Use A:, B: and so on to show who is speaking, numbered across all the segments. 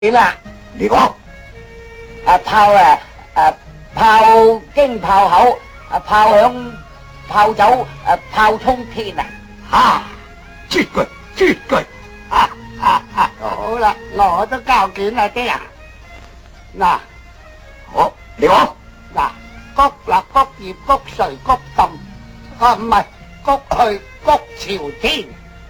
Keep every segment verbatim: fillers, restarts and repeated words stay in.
A: 點啊？
B: 你講
A: 啊炮啊啊炮經炮口啊炮響炮走啊炮衝天啊！
B: 啊，絕句絕句啊啊啊！
A: 好啦，我都交卷啦啲人。嗱，
B: 好，你講
A: 嗱，谷立谷葉谷垂谷冧啊，唔係谷去谷朝天。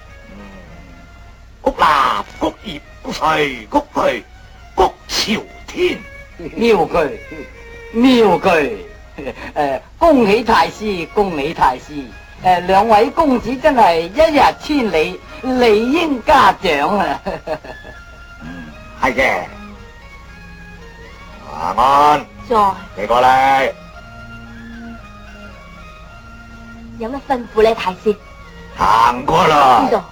B: 谷立谷葉谷垂谷去谷朝天。
A: 妙句妙句，誒，恭喜太師，恭喜太師！誒，兩位公子真係一日千里，理應嘉獎啊！
B: 嗯，係嘅。華安，
C: 在
B: 你過嚟。
C: 有乜吩咐呢？太師？
B: 行過來。
C: 知道。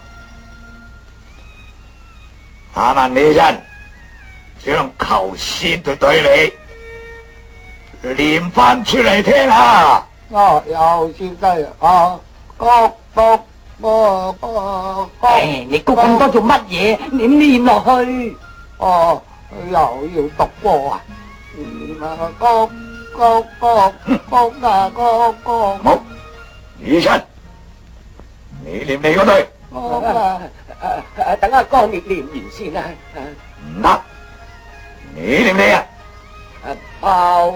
B: 下問你真，將求仙對對你念翻出嚟聽下。
A: 哦，有先得啊！谷谷谷谷谷，你谷咁多做乜嘢？你念落去。哦，又要讀過啊！嗯啊，谷谷谷谷啊谷谷。
B: 好，二七，你念你嗰對。
A: 谷啊！誒誒，等阿江烈念完先啦。
B: 唔得，你念你啊。
A: 誒，炮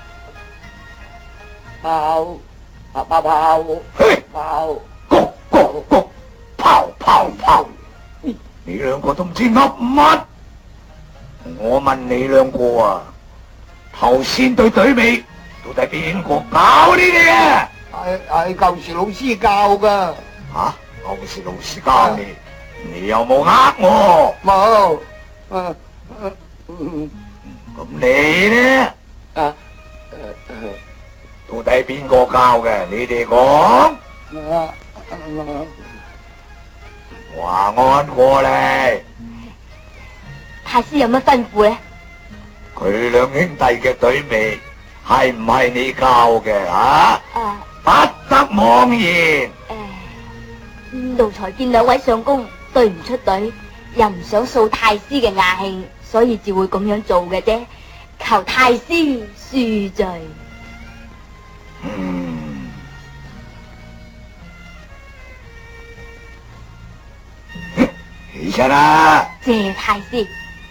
A: 炮炮炮炮
B: 嘿，
A: 炮。
B: 谷谷谷，炮炮炮。你兩個都唔知噏乜？我問你兩個啊，頭先對對尾到底邊個教呢啲嘅？
A: 係係舊時老師教噶。
B: 吓，舊時老師教你，你有冇呃我？
A: 冇。誒誒嗯。
B: 咁你呢？
A: 啊誒誒。
B: 到底邊個教嘅？你哋講。
A: 啊
B: 華安過嚟。
C: 太師有乜吩咐呢？
B: 佢兩兄弟嘅對尾係唔係你教嘅啊？
C: 啊
B: 不得妄言。
C: 誒，奴才見兩位相公對唔出隊，又唔想掃太師嘅雅興，所以至會咁樣做嘅啫。求太師恕罪。
B: 嗯，起身啦！
C: 謝太師。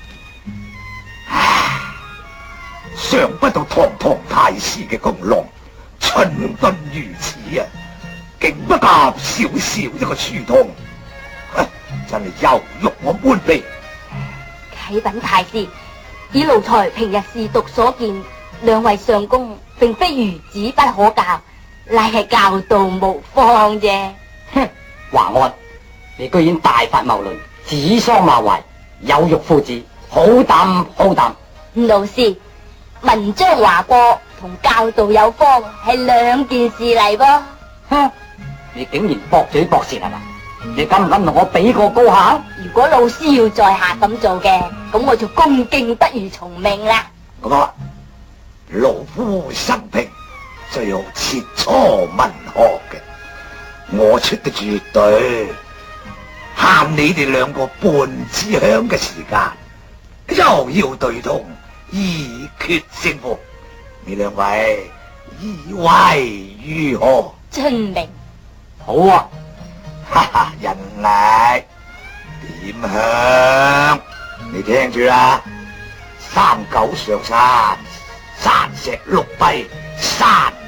B: 想不到堂堂太師嘅功勞，蠢鈍如此啊！竟不夾少少一個書童，真係有辱我門輩。
C: 啟稟太師，以奴才平日視讀所見，兩位相公並非孺子不可教，乃係教導無方啫。
A: 哼，華安，你居然大發謬論，指桑罵槐，有辱父子，好膽好膽！
C: 老師，文章華過同教導有方係兩件事嚟噃。
A: 哼，你竟然駁嘴駁舌係嘛？你敢唔敢同我比個高下？
C: 如果老師要在下咁做嘅，咁我就恭敬不如從命啦。
B: 咁啊，老夫生平最好切磋文學嘅，我出得絕對限你哋兩個半支香嘅時間，又要對通，以決勝負。你兩位以為如何？
C: 遵命。
A: 好啊！
B: 哈哈，人嚟點香？你聽住啦，三九上山，山石六壁，山